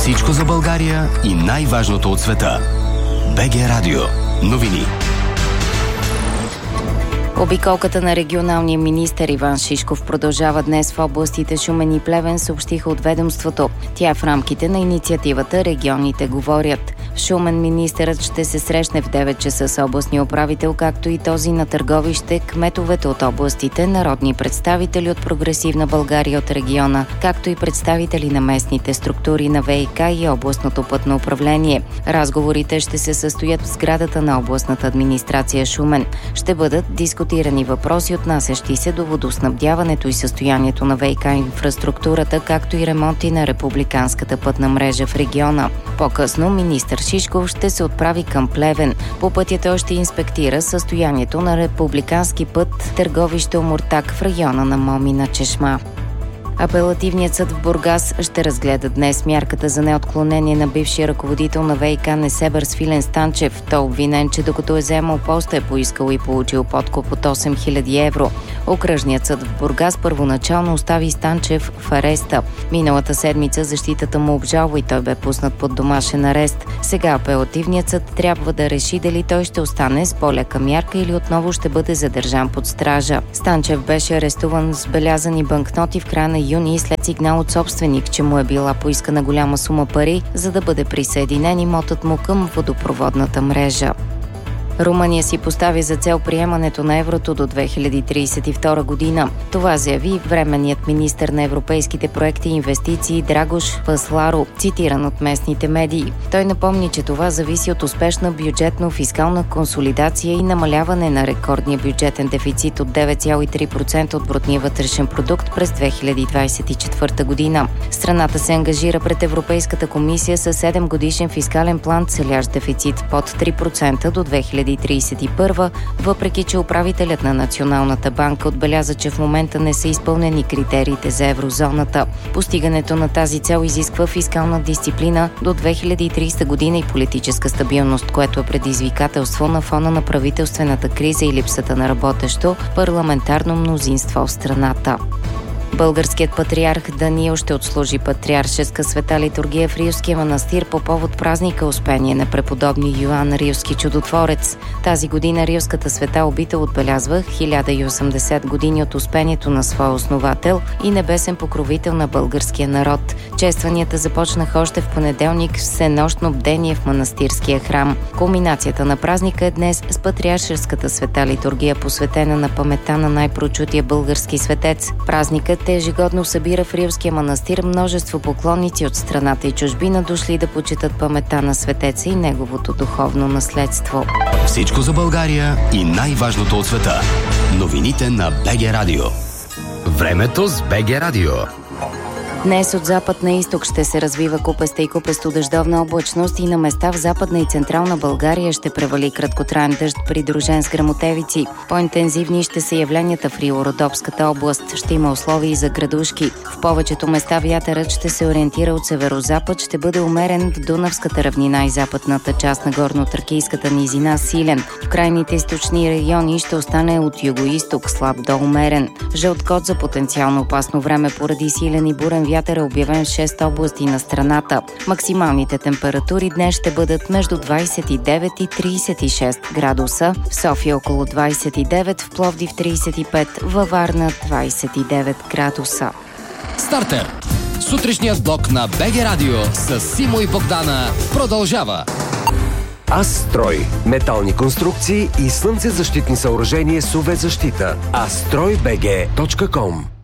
Всичко за България и най-важното от света. БГ Радио. Новини. Обиколката на регионалния министър Иван Шишков продължава днес в областите Шумен и Плевен, съобщиха от ведомството. Тя е в рамките на инициативата "Регионите говорят". В Шумен министърът ще се срещне в 9 часа с областния управител, както и този на Търговище, кметовете от областите, народни представители от Прогресивна България от региона, както и представители на местните структури на ВиК и областното пътно управление. Разговорите ще се състоят в сградата на областната администрация Шумен. Ще бъдат дискутирани въпроси, отнасящи се до водоснабдяването и състоянието на ВиК инфраструктурата, както и ремонти на републиканската пътна мрежа в региона. По-късно министър Шишков ще се отправи към Плевен. По пътя той ще инспектира състоянието на републикански път Търговище-Омуртаг в района на Момина чешма. Апелативният съд в Бургас ще разгледа днес мярката за неотклонение на бившия ръководител на ВиК Несебър Свилен Станчев. Той обвинен, че докато е заемал поста, е поискал и получил подкуп от 8000 евро. Окръжният съд в Бургас първоначално остави Станчев в ареста. Миналата седмица защитата му обжалва и той бе пуснат под домашен арест. Сега апелативният съд трябва да реши дали той ще остане с по-лека мярка или отново ще бъде задържан под стража. Станчев беше арестуван с белязани банкноти в края на юни след сигнал от собственик, че му е била поискана голяма сума пари, за да бъде присъединен имотът му към водопроводната мрежа. Румъния си постави за цел приемането на еврото до 2032 година. Това заяви временният министър на европейските проекти и инвестиции Драгош Пасларо, цитиран от местните медии. Той напомни, че това зависи от успешна бюджетно-фискална консолидация и намаляване на рекордния бюджетен дефицит от 9,3% от брутния вътрешен продукт през 2024 година. Страната се ангажира пред Европейската комисия с 7-годишен фискален план, целящ дефицит под 3% до 2031, въпреки че управителят на Националната банка отбеляза, че в момента не са изпълнени критериите за еврозоната. Постигането на тази цел изисква фискална дисциплина до 2030 година и политическа стабилност, което е предизвикателство на фона на правителствената криза и липсата на работещо парламентарно мнозинство в страната. Българският патриарх Даниил ще отслужи патриаршеска света литургия в Рилския манастир по повод празника Успение на преподобния Йоан Рилски чудотворец. Тази година Рилската света обител отбелязва 1080 години от успението на своя основател и небесен покровител на българския народ. Честванията започнаха още в понеделник в всенощно бдение в манастирския храм. Кулминацията на празника е днес с патриаршеската света литургия, посветена на паметта на най-прочутия български светец. Празникът ежегодно събира в Рилския манастир множество поклонници от страната и чужбина, дошли да почитат паметта на светеца и неговото духовно наследство. Всичко за България и най-важното от света. Новините на БГ Радио. Времето с БГ Радио. Днес от запад на изток ще се развива купеста и купесто-дъждовна облачност и на места в Западна и Централна България ще превали краткотраен дъжд, придружен с гръмотевици. По-интензивни ще са явленията в Рило-Родопската област. Ще има условия и за градушки. В повечето места вятърът ще се ориентира от северозапад, ще бъде умерен в Дунавската равнина и западната част на горно-тракийската низина силен. В крайните източни райони ще остане от юго-изток слаб до умерен. Жълт код за потенциално опасно време поради силен и бурен вятър е обявен в 6 области на страната. Максималните температури днес ще бъдат между 29 и 36 градуса. В София около 29, в Пловдив 35, във Варна 29 градуса. Стартер! Сутрешният блок на БГ Радио с Симо и Богдана продължава. Астрой. Метални конструкции и слънцезащитни съоръжения с UV защита. astroybg.com